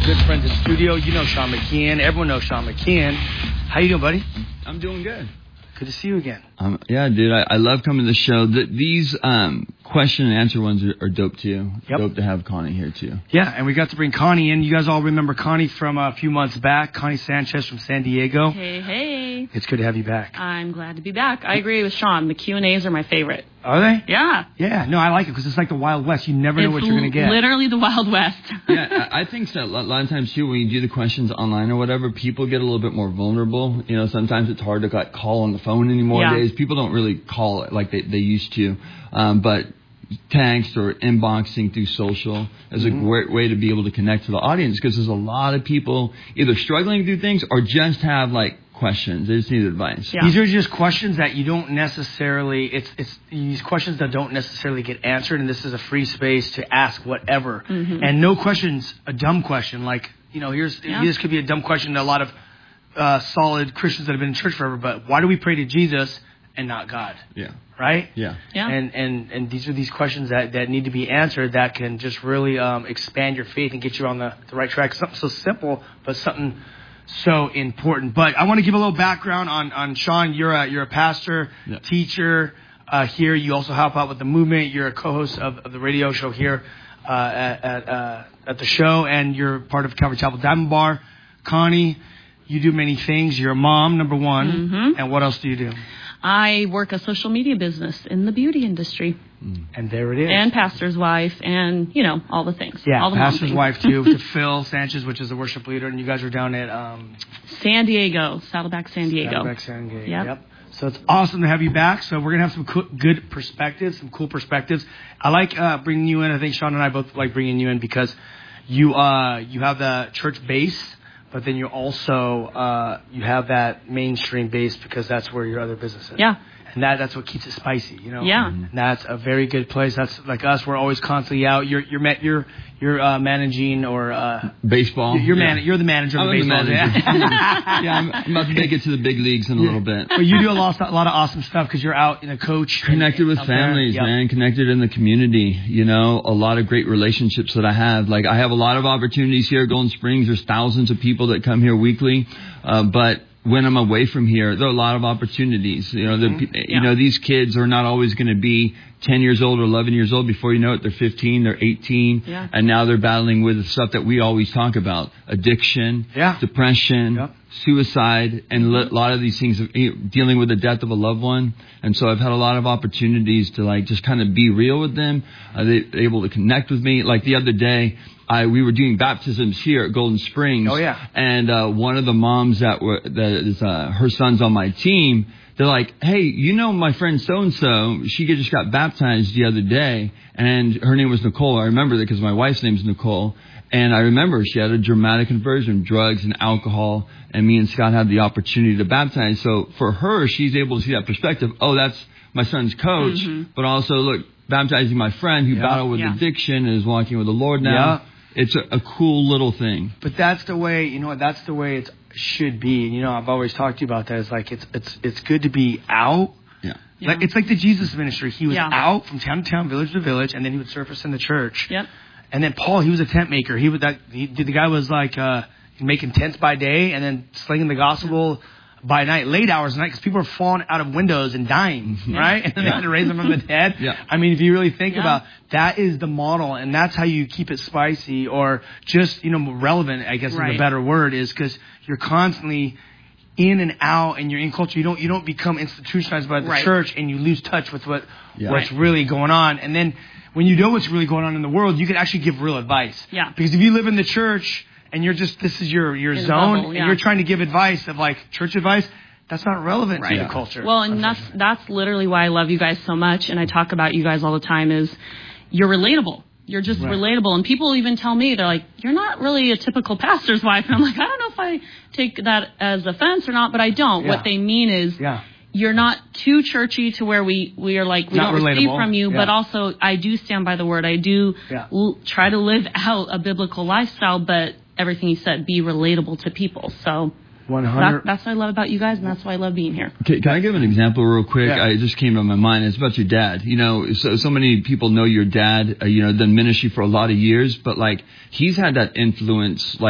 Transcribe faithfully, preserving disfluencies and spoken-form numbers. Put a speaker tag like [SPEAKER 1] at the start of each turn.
[SPEAKER 1] good friends in studio. You know Sean McKeon. Everyone knows Sean McKeon. How you doing, buddy?
[SPEAKER 2] I'm doing good.
[SPEAKER 1] Good to see you again.
[SPEAKER 2] Um, yeah, dude, I, I love coming to the show. The, these um, question and answer ones are, are dope, too.
[SPEAKER 1] Yep.
[SPEAKER 2] Dope to have Connie here, too.
[SPEAKER 1] Yeah, and we got to bring Connie in. You guys all remember Connie from a few months back. Connie Sanchez from San Diego.
[SPEAKER 3] Hey, hey.
[SPEAKER 1] It's good to have you back.
[SPEAKER 3] I'm glad to be back. I agree with Sean. The Q and A's are my favorite.
[SPEAKER 1] Are they?
[SPEAKER 3] Yeah.
[SPEAKER 1] Yeah, no, I like it because it's like the Wild West. You never know
[SPEAKER 3] it's
[SPEAKER 1] what you're going to get.
[SPEAKER 3] Literally the Wild West.
[SPEAKER 2] yeah, I, I think so. A lot of times, too, when you do the questions online or whatever, people get a little bit more vulnerable. You know, sometimes it's hard to like, call on the phone anymore
[SPEAKER 3] yeah.
[SPEAKER 2] days. People don't really call it like they, they used to. Um, but text or inboxing through social is a mm-hmm. great way to be able to connect to the audience because there's a lot of people either struggling through things or just have like questions. They just need advice.
[SPEAKER 1] Yeah. These are just questions that you don't necessarily, it's it's these questions that don't necessarily get answered, and this is a free space to ask whatever. Mm-hmm. And no question's a dumb question. Like, you know, here's yeah. this could be a dumb question to a lot of uh, solid Christians that have been in church forever, but why do we pray to Jesus and not God?
[SPEAKER 2] Yeah.
[SPEAKER 1] Right?
[SPEAKER 2] Yeah.
[SPEAKER 3] yeah.
[SPEAKER 1] And, and and these are these questions that, that need to be answered that can just really um, expand your faith and get you on the, the right track. Something so simple, but something so important. But I want to give a little background on, on Sean. You're a, you're a pastor,
[SPEAKER 2] yeah.
[SPEAKER 1] teacher uh, here. You also help out with the movement. You're a co-host of, of the radio show here uh, at at, uh, at the show, and you're part of Calvary Chapel Diamond Bar. Connie, you do many things. You're a mom, number one.
[SPEAKER 3] Mm-hmm.
[SPEAKER 1] And what else do you do?
[SPEAKER 3] I work a social media business in the beauty industry.
[SPEAKER 1] And there it is.
[SPEAKER 3] And pastor's wife and, you know, all the things.
[SPEAKER 1] Yeah,
[SPEAKER 3] all the
[SPEAKER 1] pastor's wife, too, to Phil Sanchez, which is the worship leader. And you guys are down at... Um,
[SPEAKER 3] San Diego, Saddleback San Diego.
[SPEAKER 1] Saddleback San Diego,
[SPEAKER 3] yep.
[SPEAKER 1] yep. So it's awesome to have you back. So we're going to have some co- good perspectives, some cool perspectives. I like uh, bringing you in. I think Sean and I both like bringing you in because you uh, you have the church base, but then you also uh, you have that mainstream base because that's where your other business is.
[SPEAKER 3] Yeah.
[SPEAKER 1] And that that's what keeps it spicy, you know.
[SPEAKER 3] Yeah.
[SPEAKER 1] And that's a very good place. That's like us. We're always constantly out. You're you're met. You're you're uh, managing or uh,
[SPEAKER 2] baseball.
[SPEAKER 1] You're
[SPEAKER 2] yeah.
[SPEAKER 1] man. You're the manager of
[SPEAKER 2] I'm
[SPEAKER 1] the baseball.
[SPEAKER 2] The manager. yeah, yeah I'm, I'm about to make it to the big leagues in a
[SPEAKER 1] yeah.
[SPEAKER 2] little bit.
[SPEAKER 1] But you do a lot, a lot of awesome stuff because you're out in a coach.
[SPEAKER 2] Connected with families,
[SPEAKER 1] yep.
[SPEAKER 2] man. Connected in the community. You know, a lot of great relationships that I have. Like I have a lot of opportunities here at Golden Springs. There's thousands of people that come here weekly, uh, but. When I'm away from here, there are a lot of opportunities. You know, mm-hmm. yeah. you know, these kids are not always going to be ten years old or eleven years old. Before you know it, they're fifteen, they're eighteen,
[SPEAKER 3] yeah.
[SPEAKER 2] and now they're battling with the stuff that we always talk about: addiction,
[SPEAKER 1] yeah.
[SPEAKER 2] depression,
[SPEAKER 1] yep.
[SPEAKER 2] suicide, and mm-hmm. a lot of these things. Dealing with the death of a loved one, and so I've had a lot of opportunities to like just kind of be real with them. Uh, they, they're able to connect with me. Like the other day. I, we were doing baptisms here at Golden Springs.
[SPEAKER 1] Oh, yeah.
[SPEAKER 2] And uh, one of the moms that were, that is, uh, her son's on my team, they're like, hey, you know my friend so-and-so, she just got baptized the other day, and her name was Nicole. I remember that because my wife's name's Nicole. And I remember she had a dramatic conversion, drugs and alcohol, and me and Scott had the opportunity to baptize. So for her, she's able to see that perspective. Oh, that's my son's coach, mm-hmm. but also, look, baptizing my friend who yeah. battled with yeah. addiction and is walking with the Lord now.
[SPEAKER 1] Yeah.
[SPEAKER 2] It's a, a cool little thing.
[SPEAKER 1] But that's the way, you know, that's the way it should be. And, you know, I've always talked to you about that. It's like, it's it's it's good to be out.
[SPEAKER 2] Yeah.
[SPEAKER 1] yeah. Like It's like the Jesus ministry. He was
[SPEAKER 3] yeah.
[SPEAKER 1] out from town to town, village to village, and then he would surface in the church.
[SPEAKER 3] Yep.
[SPEAKER 1] And then Paul, he was a tent maker. He was that. He, the guy was like uh, making tents by day and then slinging the gospel by night, late hours of night, because people are falling out of windows and dying, yeah. right? And then yeah. they had to raise them from the dead.
[SPEAKER 2] Yeah.
[SPEAKER 1] I mean, if you really think
[SPEAKER 3] yeah.
[SPEAKER 1] about that, is the model, and that's how you keep it spicy or just, you know, relevant, I guess
[SPEAKER 3] right.
[SPEAKER 1] is a better word, is because you're constantly in and out, and you're in culture. You don't you don't become institutionalized by the
[SPEAKER 3] right.
[SPEAKER 1] church, and you lose touch with what
[SPEAKER 2] yeah.
[SPEAKER 1] what's
[SPEAKER 3] right.
[SPEAKER 1] really going on. And then when you know what's really going on in the world, you can actually give real advice.
[SPEAKER 3] Yeah.
[SPEAKER 1] Because if you live in the church and you're just, this is your, your
[SPEAKER 3] in
[SPEAKER 1] zone,
[SPEAKER 3] bubble, yeah.
[SPEAKER 1] and you're trying to give advice of like church advice, that's not relevant
[SPEAKER 3] right.
[SPEAKER 1] to the culture.
[SPEAKER 3] Well, and that's that's literally why I love you guys so much, and I talk about you guys all the time, is you're relatable. You're just right. relatable. And people even tell me, they're like, you're not really a typical pastor's wife. And I'm like, I don't know if I take that as offense or not, but I don't.
[SPEAKER 1] Yeah.
[SPEAKER 3] What they mean is
[SPEAKER 1] yeah.
[SPEAKER 3] you're not too churchy to where we, we are like, we
[SPEAKER 1] not
[SPEAKER 3] don't
[SPEAKER 1] relatable.
[SPEAKER 3] receive from you,
[SPEAKER 1] yeah.
[SPEAKER 3] but also I do stand by the word. I do
[SPEAKER 1] yeah.
[SPEAKER 3] l- try to live out a biblical lifestyle, but everything you said, be relatable to people. So
[SPEAKER 1] one hundred
[SPEAKER 3] That, that's what I love about you guys, and that's why I love being here.
[SPEAKER 2] Okay, can I give an example real quick?
[SPEAKER 1] Yeah.
[SPEAKER 2] I, it just came to my mind. It's about your dad. You know, so, so many people know your dad, uh, you know, done ministry for a lot of years, but like he's had that influence, like,